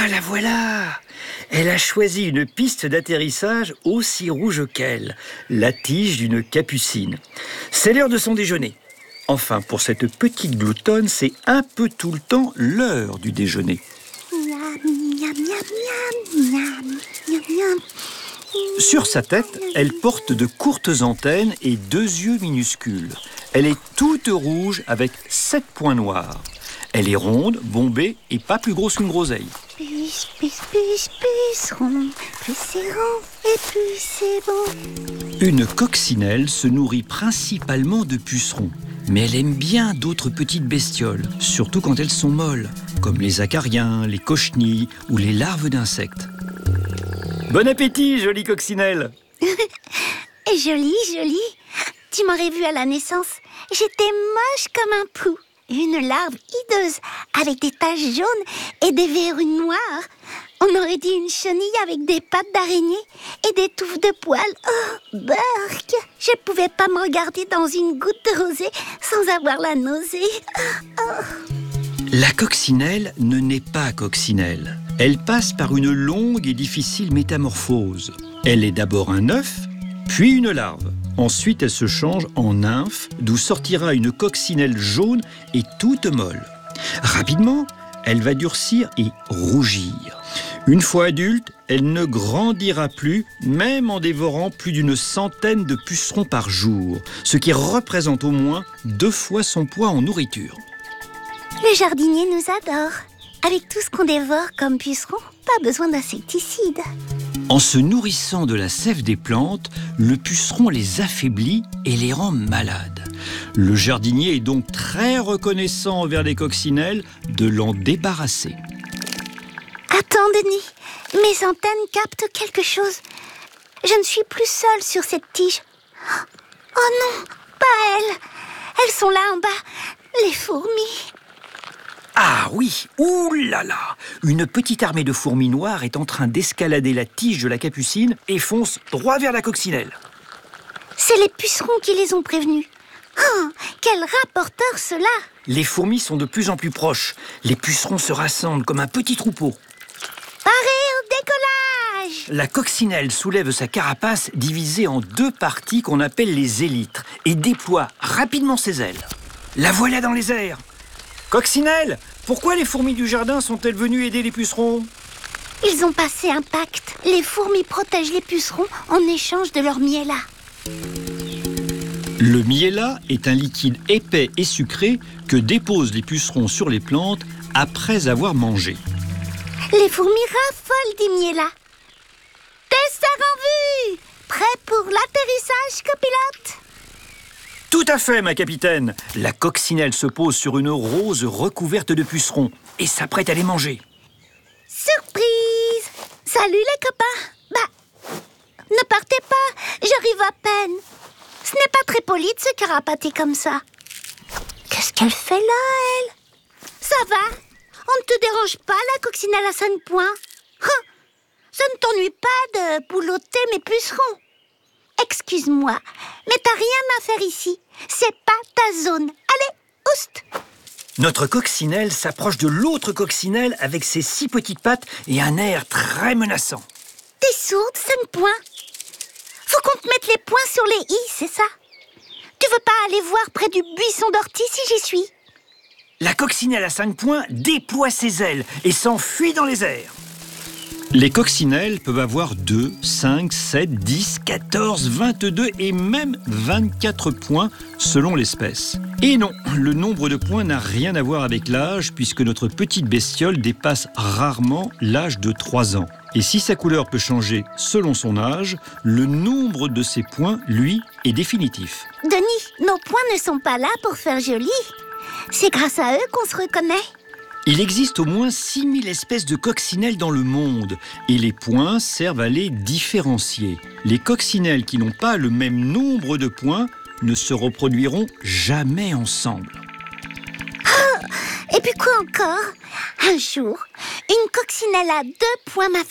Ah, la voilà! Elle a choisi une piste d'atterrissage aussi rouge qu'elle, la tige d'une capucine. C'est l'heure de son déjeuner. Enfin, pour cette petite gloutonne, c'est un peu tout le temps l'heure du déjeuner. Miam, miam, miam, miam, miam, miam, miam. Sur sa tête, elle porte de courtes antennes et 2 yeux minuscules. Elle est toute rouge avec 7 points noirs. Elle est ronde, bombée et pas plus grosse qu'une groseille. Puceron, plus c'est rond et plus c'est bon. Une coccinelle se nourrit principalement de pucerons. Mais elle aime bien d'autres petites bestioles, surtout quand elles sont molles, comme les acariens, les cochenilles ou les larves d'insectes. Bon appétit, jolie coccinelle! Et jolie. Tu m'aurais vue à la naissance. J'étais moche comme un pou. Une larve hideuse avec des taches jaunes et des verrues noires. On aurait dit une chenille avec des pattes d'araignée et des touffes de poils. Oh, burk! Je pouvais pas me regarder dans une goutte de rosée sans avoir la nausée. La coccinelle ne naît pas coccinelle. Elle passe par une longue et difficile métamorphose. Elle est d'abord un œuf, puis une larve. Ensuite, elle se change en nymphe, d'où sortira une coccinelle jaune et toute molle. Rapidement, elle va durcir et rougir. Une fois adulte, elle ne grandira plus, même en dévorant plus d'une centaine de pucerons par jour, ce qui représente au moins 2 fois son poids en nourriture. Le jardinier nous adore. Avec tout ce qu'on dévore comme pucerons, pas besoin d'insecticides. En se nourrissant de la sève des plantes, le puceron les affaiblit et les rend malades. Le jardinier est donc très reconnaissant envers les coccinelles de l'en débarrasser. Attends, Denis, mes antennes captent quelque chose. Je ne suis plus seule sur cette tige. Oh non, pas elles. Elles sont là en bas, les fourmis. Ah oui, ouh là là! Une petite armée de fourmis noires est en train d'escalader la tige de la capucine et fonce droit vers la coccinelle. C'est les pucerons qui les ont prévenus. Oh, quel rapporteur ceux-là! Les fourmis sont de plus en plus proches. Les pucerons se rassemblent comme un petit troupeau. Paré au décollage! La coccinelle soulève sa carapace divisée en 2 parties qu'on appelle les élytres et déploie rapidement ses ailes. La voilà dans les airs! Coccinelle, pourquoi les fourmis du jardin sont-elles venues aider les pucerons? Ils ont passé un pacte. Les fourmis protègent les pucerons en échange de leur miella. Le miella est un liquide épais et sucré que déposent les pucerons sur les plantes après avoir mangé. Les fourmis raffolent du miella. Dessert en vue! Prêt pour l'atterrissage, copilote? Tout à fait, ma capitaine. La coccinelle se pose sur une rose recouverte de pucerons et s'apprête à les manger. Surprise! Salut les copains! Ne partez pas, j'arrive à peine. Ce n'est pas très poli de se carapater comme ça. Qu'est-ce qu'elle fait là, elle? Ça va? On ne te dérange pas, la coccinelle à 5 points? Ça ne t'ennuie pas de boulotter mes pucerons? Excuse-moi, mais t'as rien à faire ici. C'est pas ta zone. Allez, oust! Notre coccinelle s'approche de l'autre coccinelle avec ses 6 petites pattes et un air très menaçant. T'es sourde, 5 points? Faut qu'on te mette les points sur les i, c'est ça? Tu veux pas aller voir près du buisson d'ortie si j'y suis? La coccinelle à 5 points déploie ses ailes et s'enfuit dans les airs. Les coccinelles peuvent avoir 2, 5, 7, 10, 14, 22 et même 24 points selon l'espèce. Et non, le nombre de points n'a rien à voir avec l'âge puisque notre petite bestiole dépasse rarement l'âge de 3 ans. Et si sa couleur peut changer selon son âge, le nombre de ses points, lui, est définitif. Denis, nos points ne sont pas là pour faire joli. C'est grâce à eux qu'on se reconnaît. Il existe au moins 6000 espèces de coccinelles dans le monde et les points servent à les différencier. Les coccinelles qui n'ont pas le même nombre de points ne se reproduiront jamais ensemble. Et puis quoi encore? Un jour, une coccinelle à 2 points m'a